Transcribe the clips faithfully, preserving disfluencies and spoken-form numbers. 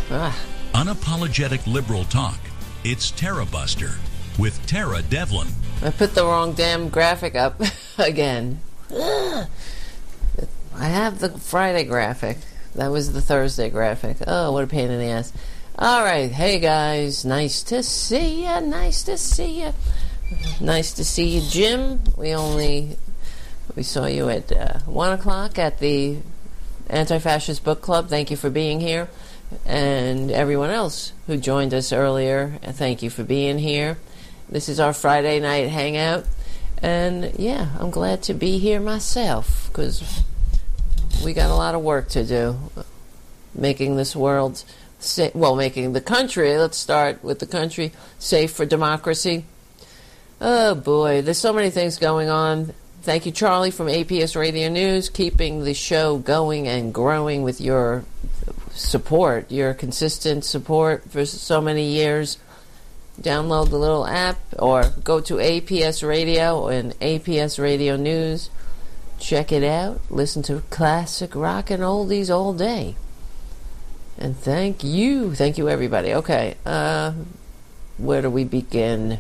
Ah. Unapologetic liberal talk. It's Tara Buster with Tara Devlin. I put the wrong damn graphic up again. Ugh. I have the Friday graphic. That was the Thursday graphic. Oh, what a pain in the ass. All right. Hey, guys. Nice to see ya. Nice to see ya. Nice to see you, Jim. We only... We saw you at uh, one o'clock at the Anti-Fascist Book Club. Thank you for being here. And everyone else who joined us earlier, thank you for being here. This is our Friday night hangout. And, yeah, I'm glad to be here myself, because we got a lot of work to do. Making this world, sa- well, making the country, let's start with the country, safe for democracy. Oh, boy, there's so many things going on. Thank you, Charlie, from A P S Radio News, keeping the show going and growing with your support, your consistent support for so many years. Download the little app or go to A P S Radio and A P S Radio News. Check it out. Listen to classic rock and oldies all day. And thank you. Thank you, everybody. Okay, uh, where do we begin?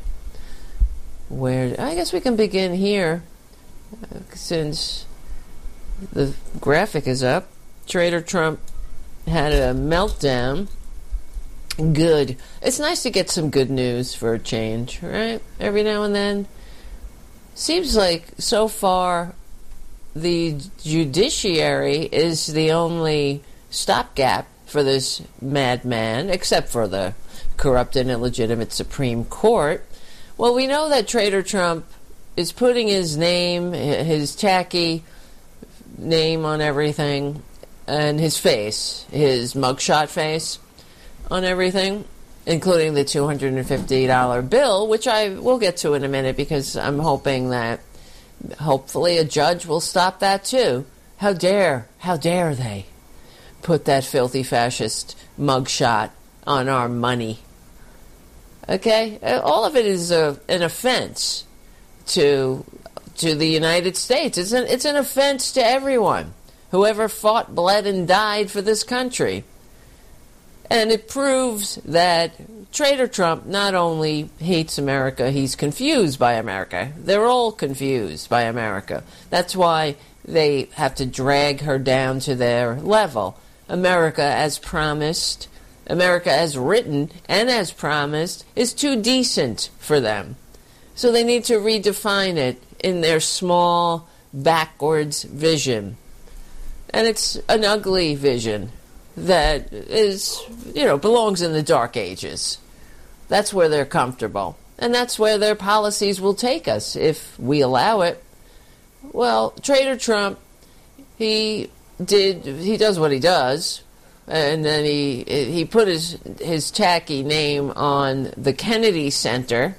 Where I guess we can begin here, uh, since the graphic is up. Trader Trump had a meltdown. Good. It's nice to get some good news for a change, right? Every now and then. Seems like so far the judiciary is the only stopgap for this madman, except for the corrupt and illegitimate Supreme Court. Well, we know that Trader Trump is putting his name, his tacky name on everything, and his face, his mugshot face on everything, including the two hundred fifty dollar bill, which I will get to in a minute because I'm hoping that hopefully a judge will stop that too. How dare, how dare they put that filthy fascist mugshot on our money? Okay? All of it is a, an offense to to the United States. It's an, it's an offense to everyone. Whoever fought, bled, and died for this country. And it proves that Trader Trump not only hates America, he's confused by America. They're all confused by America. That's why they have to drag her down to their level. America, as promised, America as written and as promised, is too decent for them. So they need to redefine it in their small, backwards vision. And it's an ugly vision that is, you know, belongs in the dark ages. That's where they're comfortable. And that's where their policies will take us if we allow it. Well, Trader Trump, he did, he does what he does. And then he he put his his tacky name on the Kennedy Center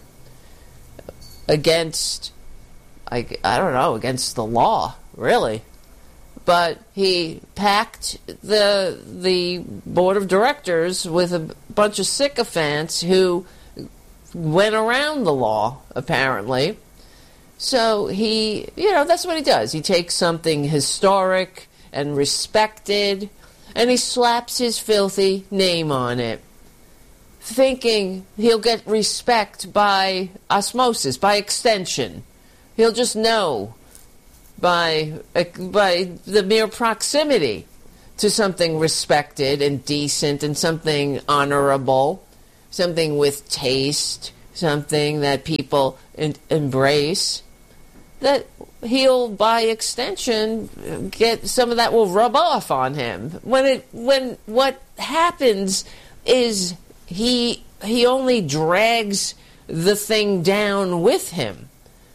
against, I, I don't know, against the law, really. But he packed the the board of directors with a bunch of sycophants who went around the law, apparently. So he, you know, that's what he does. He takes something historic and respected, and he slaps his filthy name on it, thinking he'll get respect by osmosis, by extension. He'll just know by by the mere proximity to something respected and decent and something honorable, something with taste, something that people en- embrace, that he'll, by extension, get some of that will rub off on him. When it when what happens is he he only drags the thing down with him.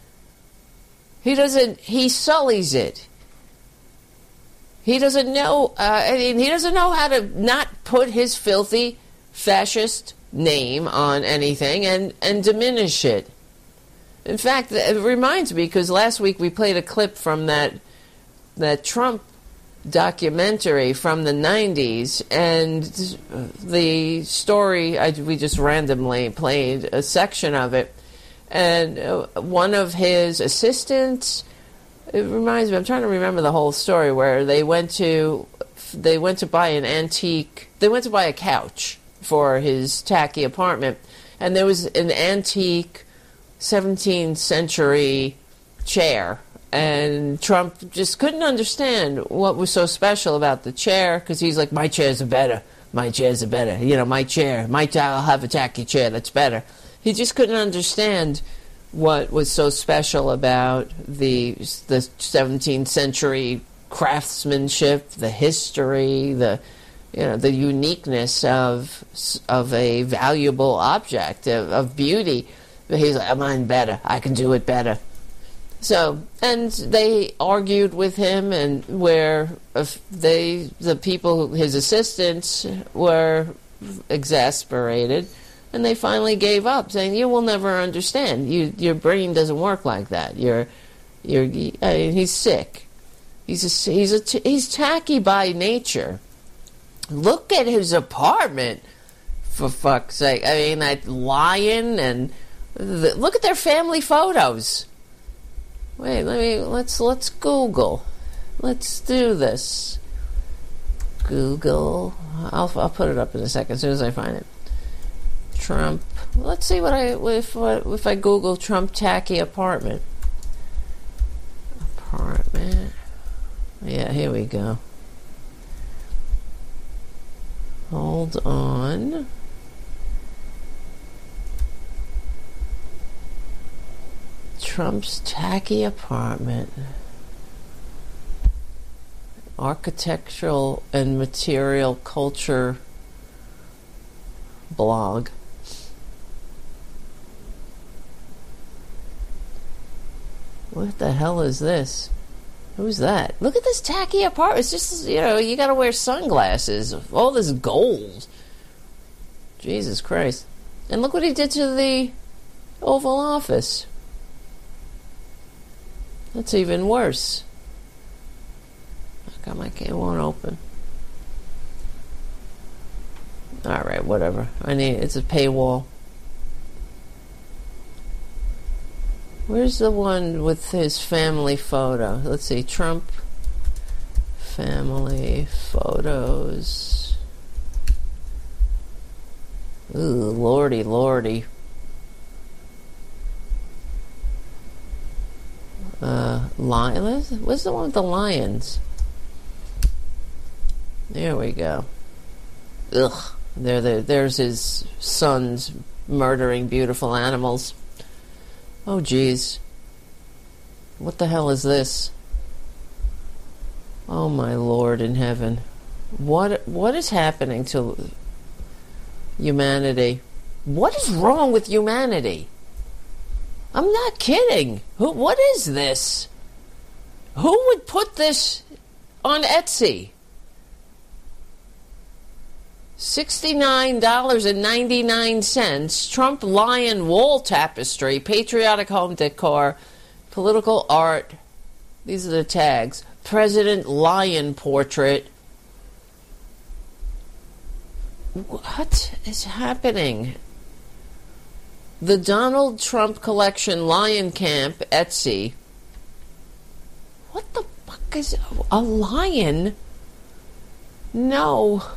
He doesn't, he sullies it. He doesn't know, uh, I mean, he doesn't know how to not put his filthy fascist name on anything and, and diminish it. In fact, it reminds me, because last week we played a clip from that that Trump documentary from the nineties, and the story, I, we just randomly played a section of it. And uh, one of his assistants, it reminds me, I'm trying to remember the whole story, where they went to they went to buy an antique, they went to buy a couch for his tacky apartment, and there was an antique seventeenth century chair, and Trump just couldn't understand what was so special about the chair, because he's like, my chairs are better, my chairs are better, you know, my chair, my I'll have a tacky chair that's better. He just couldn't understand what was so special about the the seventeenth century craftsmanship, the history, the you know the uniqueness of of a valuable object of, of beauty. But he's like, mine better. I can do it better. So, and they argued with him, and where they the people, his assistants, were exasperated. And they finally gave up, saying, "You will never understand. You, your brain doesn't work like that. You're, you're. I mean, he's sick. He's a, he's a, he's tacky by nature. Look at his apartment, for fuck's sake. I mean, that lion and the, look at their family photos. Wait, let me let's let's Google. Let's do this. Google. I'll I'll put it up in a second as soon as I find it." Trump. Let's see what I if what if I Google Trump tacky apartment. Apartment. Yeah, here we go. Hold on. Trump's tacky apartment. Architectural and material culture blog. What the hell is this? Who's that? Look at this tacky apartment. It's just, you know, you gotta wear sunglasses. All this gold. Jesus Christ. And look what he did to the Oval Office. That's even worse. How come I can't, it won't open? Alright, whatever. I need, it's a paywall. Where's the one with his family photo? Let's see, Trump family photos. Ooh, lordy, lordy. Uh, lion. Where's the one with the lions? There we go. Ugh. There, there, there's his sons murdering beautiful animals. Oh, geez. What the hell is this? Oh, my Lord in heaven. What, what is happening to humanity? What is wrong with humanity? I'm not kidding. Who, what is this? Who would put this on Etsy? sixty-nine dollars and ninety-nine cents, Trump lion wall tapestry, patriotic home decor, political art. These are the tags. President lion portrait. What is happening? The Donald Trump Collection Lion Camp, Etsy. What the fuck is a lion? No.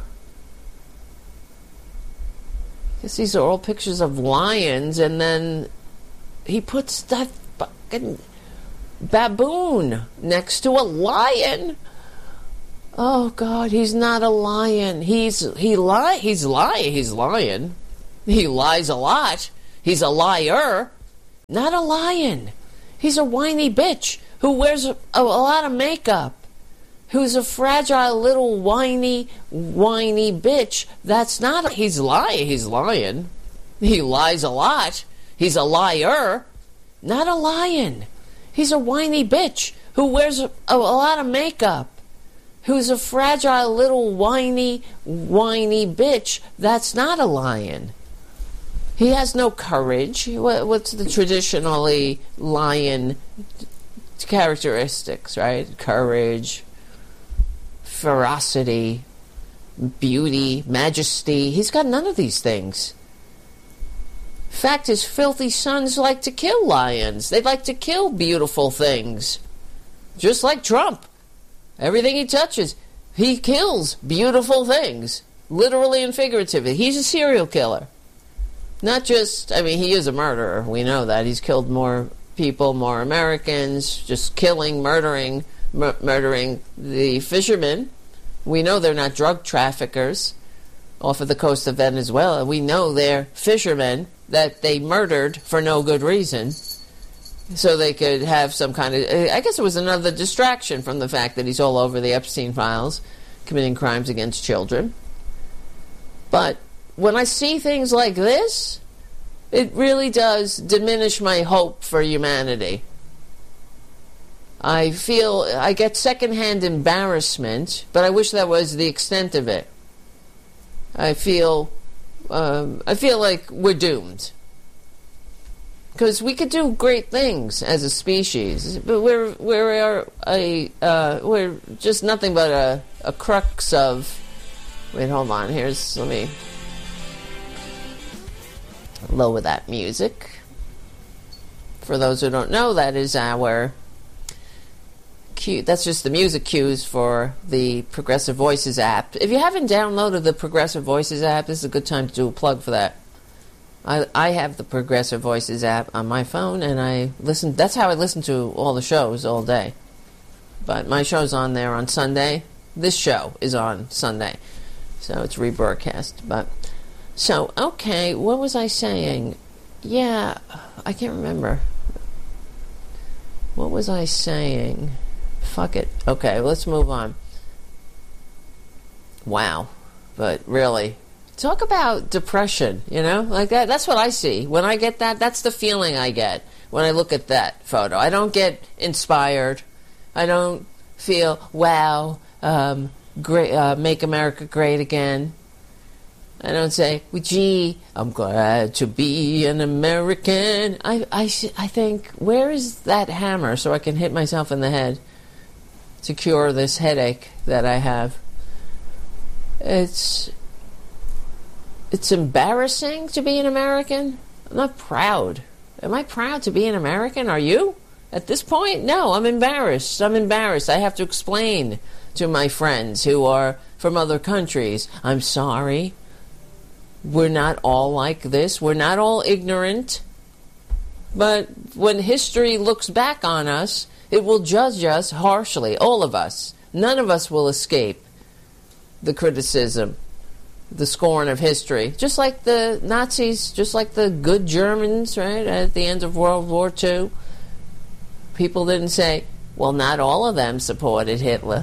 Guess these are all pictures of lions, and then he puts that fucking baboon next to a lion. Oh God, he's not a lion. He's he lie. He's lying. He's lying. He lies a lot. He's a liar, not a lion. He's a whiny bitch who wears a, a, a lot of makeup. Who's a fragile little whiny, whiny bitch. That's not... He's lying. He's lying. He lies a lot. He's a liar. Not a lion. He's a whiny bitch who wears a, a, a lot of makeup. Who's a fragile little whiny, whiny bitch. That's not a lion. He has no courage. What, what's the traditionally lion characteristics, right? Courage, ferocity, beauty, majesty. He's got none of these things. In fact, his filthy sons like to kill lions. They like to kill beautiful things. Just like Trump. Everything he touches. He kills beautiful things, literally and figuratively. He's a serial killer. Not just, I mean, he is a murderer. We know that. He's killed more people, more Americans, just killing, murdering, mur- murdering the fishermen. We know they're not drug traffickers off of the coast of Venezuela. We know they're fishermen that they murdered for no good reason, so they could have some kind of, I guess it was another distraction from the fact that he's all over the Epstein files, committing crimes against children. But when I see things like this, it really does diminish my hope for humanity. I feel, I get secondhand embarrassment, but I wish that was the extent of it. I feel, um, I feel like we're doomed. Because we could do great things as a species, but we're we're a uh, we're just nothing but a, a crux of. Wait, hold on. Here's let me lower that music. For those who don't know, that is our cue. That's just the music cues for the Progressive Voices app. If you haven't downloaded the Progressive Voices app, this is a good time to do a plug for that. I, I have the Progressive Voices app on my phone, and I listen. That's how I listen to all the shows all day. But my show's on there on Sunday. This show is on Sunday, so it's rebroadcast. But so okay, what was I saying? Yeah, I can't remember. What was I saying? Fuck it. Okay, let's move on. Wow, but really. Talk about depression, you know, like that. That's what I see. When I get that, that's the feeling I get when I look at that photo. I don't get inspired. I don't feel, wow, um, great, uh, make America great again. I don't say, well, gee, I'm glad to be an American. I, I, I think, where is that hammer so I can hit myself in the head to cure this headache that I have? It's... It's embarrassing to be an American. I'm not proud. Am I proud to be an American? Are you? At this point, no, I'm embarrassed. I'm embarrassed. I have to explain to my friends who are from other countries, I'm sorry. We're not all like this. We're not all ignorant. But when history looks back on us, it will judge us harshly, all of us. None of us will escape the criticism, the scorn of history, just like the Nazis, just like the good Germans, right, at the end of World War Two. People didn't say, well, not all of them supported Hitler.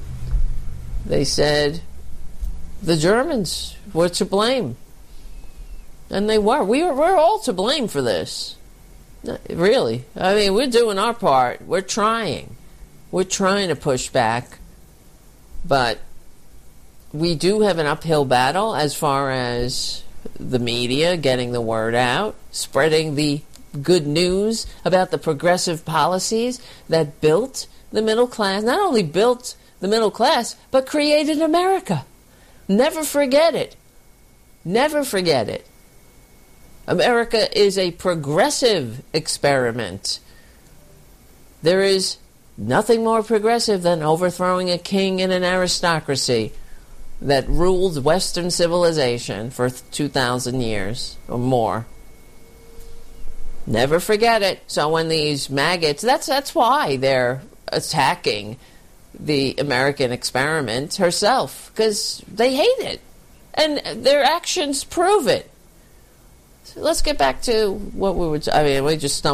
They said the Germans were to blame. And they were. We were we're all to blame for this. Really. I mean, we're doing our part. We're trying. We're trying to push back. But we do have an uphill battle as far as the media getting the word out, spreading the good news about the progressive policies that built the middle class, not only built the middle class, but created America. Never forget it. Never forget it. America is a progressive experiment. There is nothing more progressive than overthrowing a king and an aristocracy that ruled Western civilization for two thousand years or more. Never forget it. So when these maggots, that's that's why they're attacking the American experiment herself, because they hate it. And their actions prove it. So let's get back to what we were, I mean, we just stumbled